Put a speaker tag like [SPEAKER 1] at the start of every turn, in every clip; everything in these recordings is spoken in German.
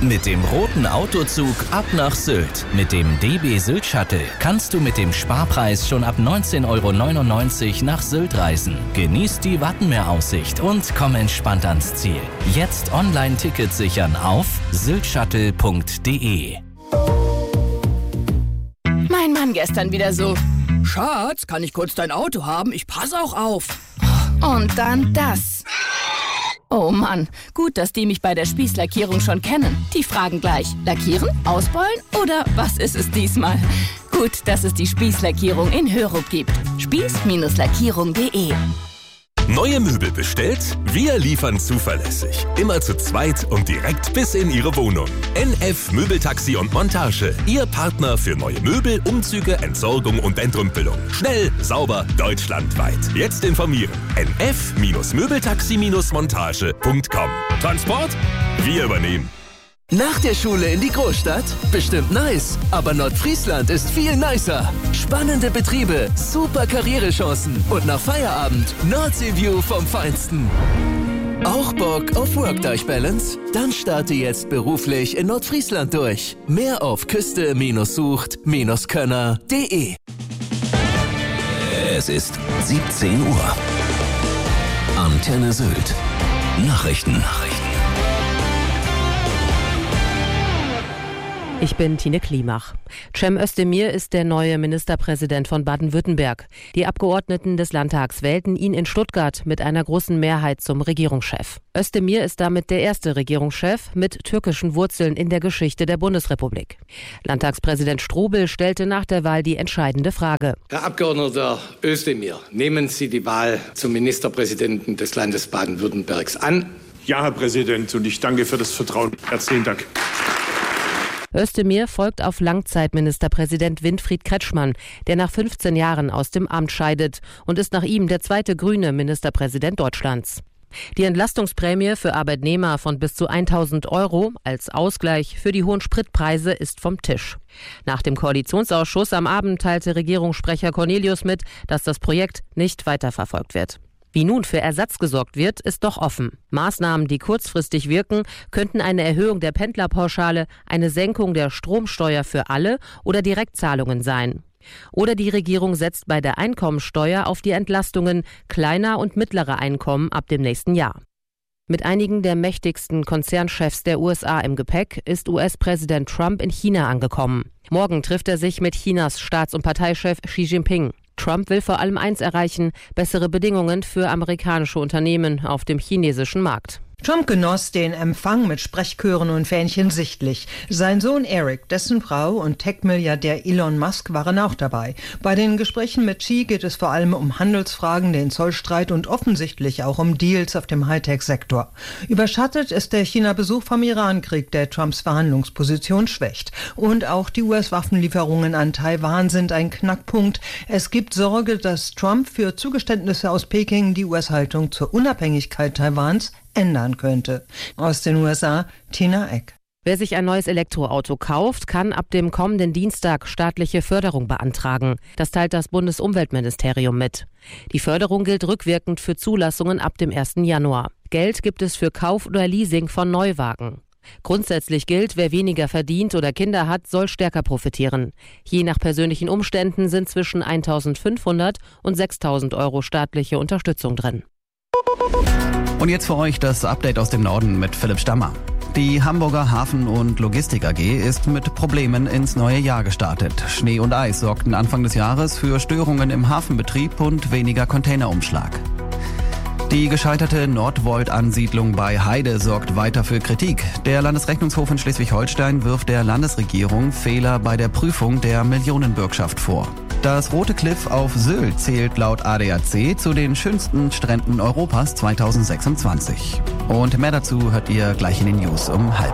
[SPEAKER 1] Mit dem roten Autozug ab nach Sylt. Mit dem DB Sylt Shuttle kannst du mit dem Sparpreis schon ab 19,99 € nach Sylt reisen. Genieß die Wattenmeeraussicht und komm entspannt ans Ziel. Jetzt Online-Tickets sichern auf syltshuttle.de.
[SPEAKER 2] Mein Mann gestern wieder so: Schatz, kann ich kurz dein Auto haben? Ich passe auch auf. Und dann das. Oh Mann, gut, dass die mich bei der Spießlackierung schon kennen. Die fragen gleich: Lackieren? Ausbeulen? Oder was ist es diesmal? Gut, dass es die Spießlackierung in Hörup gibt. Spieß-Lackierung.de.
[SPEAKER 3] Neue Möbel bestellt? Wir liefern zuverlässig. Immer zu zweit und direkt bis in Ihre Wohnung. NF Möbeltaxi und Montage. Ihr Partner für neue Möbel, Umzüge, Entsorgung und Entrümpelung. Schnell, sauber, deutschlandweit. Jetzt informieren. nf-möbeltaxi-montage.com. Transport? Wir übernehmen.
[SPEAKER 4] Nach der Schule in die Großstadt? Bestimmt nice. Aber Nordfriesland ist viel nicer. Spannende Betriebe, super Karrierechancen und nach Feierabend Nordseeview vom Feinsten. Auch Bock auf Work-Life-Balance? Dann starte jetzt beruflich in Nordfriesland durch. Mehr auf küste-sucht-könner.de.
[SPEAKER 1] Es ist 17 Uhr. Antenne Sylt. Nachrichten.
[SPEAKER 5] Ich bin Tine Klimach. Cem Özdemir ist der neue Ministerpräsident von Baden-Württemberg. Die Abgeordneten des Landtags wählten ihn in Stuttgart mit einer großen Mehrheit zum Regierungschef. Özdemir ist damit der erste Regierungschef mit türkischen Wurzeln in der Geschichte der Bundesrepublik. Landtagspräsident Strobel stellte nach der Wahl die entscheidende Frage.
[SPEAKER 6] Herr Abgeordneter Özdemir, nehmen Sie die Wahl zum Ministerpräsidenten des Landes Baden-Württembergs an?
[SPEAKER 7] Ja, Herr Präsident, und ich danke für das Vertrauen. Herzlichen Dank.
[SPEAKER 5] Özdemir folgt auf Langzeitministerpräsident Winfried Kretschmann, der nach 15 Jahren aus dem Amt scheidet und ist nach ihm der zweite grüne Ministerpräsident Deutschlands. Die Entlastungsprämie für Arbeitnehmer von bis zu 1.000 € als Ausgleich für die hohen Spritpreise ist vom Tisch. Nach dem Koalitionsausschuss am Abend teilte Regierungssprecher Cornelius mit, dass das Projekt nicht weiterverfolgt wird. Wie nun für Ersatz gesorgt wird, ist doch offen. Maßnahmen, die kurzfristig wirken, könnten eine Erhöhung der Pendlerpauschale, eine Senkung der Stromsteuer für alle oder Direktzahlungen sein. Oder die Regierung setzt bei der Einkommensteuer auf die Entlastungen kleiner und mittlerer Einkommen ab dem nächsten Jahr. Mit einigen der mächtigsten Konzernchefs der USA im Gepäck ist US-Präsident Trump in China angekommen. Morgen trifft er sich mit Chinas Staats- und Parteichef Xi Jinping. Trump will vor allem eins erreichen: bessere Bedingungen für amerikanische Unternehmen auf dem chinesischen Markt.
[SPEAKER 8] Trump genoss den Empfang mit Sprechchören und Fähnchen sichtlich. Sein Sohn Eric, dessen Frau und Tech-Milliardär Elon Musk waren auch dabei. Bei den Gesprächen mit Xi geht es vor allem um Handelsfragen, den Zollstreit und offensichtlich auch um Deals auf dem Hightech-Sektor. Überschattet ist der China-Besuch vom Irankrieg, der Trumps Verhandlungsposition schwächt. Und auch die US-Waffenlieferungen an Taiwan sind ein Knackpunkt. Es gibt Sorge, dass Trump für Zugeständnisse aus Peking die US-Haltung zur Unabhängigkeit Taiwans ändern könnte. Aus den USA, Tina Eck.
[SPEAKER 5] Wer sich ein neues Elektroauto kauft, kann ab dem kommenden Dienstag staatliche Förderung beantragen. Das teilt das Bundesumweltministerium mit. Die Förderung gilt rückwirkend für Zulassungen ab dem 1. Januar. Geld gibt es für Kauf oder Leasing von Neuwagen. Grundsätzlich gilt, wer weniger verdient oder Kinder hat, soll stärker profitieren. Je nach persönlichen Umständen sind zwischen 1.500 und 6.000 € staatliche Unterstützung drin.
[SPEAKER 9] Und jetzt für euch das Update aus dem Norden mit Philipp Stammer. Die Hamburger Hafen- und Logistik AG ist mit Problemen ins neue Jahr gestartet. Schnee und Eis sorgten Anfang des Jahres für Störungen im Hafenbetrieb und weniger Containerumschlag. Die gescheiterte Nordvolt-Ansiedlung bei Heide sorgt weiter für Kritik. Der Landesrechnungshof in Schleswig-Holstein wirft der Landesregierung Fehler bei der Prüfung der Millionenbürgschaft vor. Das Rote Kliff auf Sylt zählt laut ADAC zu den schönsten Stränden Europas 2026. Und mehr dazu hört ihr gleich in den News um 12:30.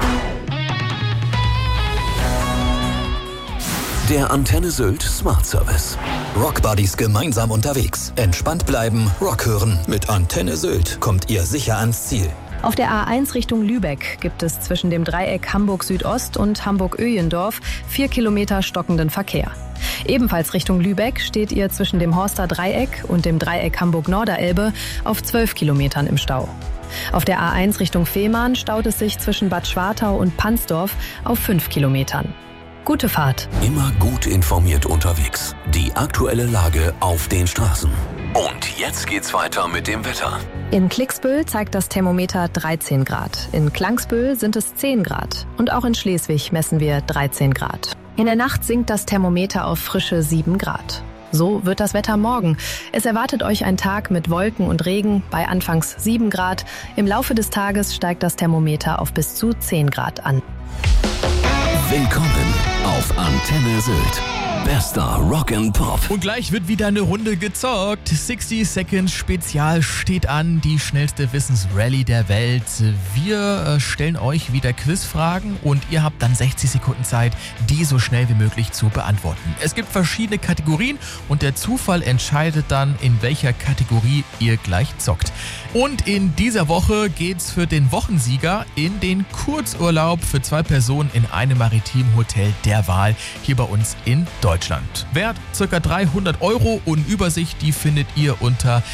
[SPEAKER 1] Der Antenne Sylt Smart Service. Rockbuddies gemeinsam unterwegs. Entspannt bleiben, Rock hören. Mit Antenne Sylt kommt ihr sicher ans Ziel.
[SPEAKER 10] Auf der A1 Richtung Lübeck gibt es zwischen dem Dreieck Hamburg-Südost und Hamburg-Öjendorf 4 Kilometer stockenden Verkehr. Ebenfalls Richtung Lübeck steht ihr zwischen dem Horster Dreieck und dem Dreieck Hamburg-Norderelbe auf 12 Kilometern im Stau. Auf der A1 Richtung Fehmarn staut es sich zwischen Bad Schwartau und Pansdorf auf 5 Kilometern. Gute Fahrt.
[SPEAKER 3] Immer gut informiert unterwegs. Die aktuelle Lage auf den Straßen. Und jetzt geht's weiter mit dem Wetter.
[SPEAKER 10] In Klicksbüll zeigt das Thermometer 13 Grad. In Klangsbüll sind es 10 Grad. Und auch in Schleswig messen wir 13 Grad. In der Nacht sinkt das Thermometer auf frische 7 Grad. So wird das Wetter morgen. Es erwartet euch ein Tag mit Wolken und Regen bei anfangs 7 Grad. Im Laufe des Tages steigt das Thermometer auf bis zu 10 Grad an.
[SPEAKER 3] Willkommen auf Antenne Sylt. Bester Rock'n'Pop.
[SPEAKER 11] Und gleich wird wieder eine Runde gezockt. 60 Seconds Spezial steht an, die schnellste Wissensrallye der Welt. Wir stellen euch wieder Quizfragen und ihr habt dann 60 Sekunden Zeit, die so schnell wie möglich zu beantworten. Es gibt verschiedene Kategorien und der Zufall entscheidet dann, in welcher Kategorie ihr gleich zockt. Und in dieser Woche geht's für den Wochensieger in den Kurzurlaub für 2 Personen in einem Maritimhotel der Wahl hier bei uns in Deutschland. Wert ca. 300 € und Übersicht, die findet ihr unter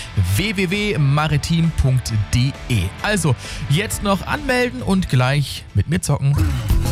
[SPEAKER 11] www.maritim.de. Also jetzt noch anmelden und gleich mit mir zocken.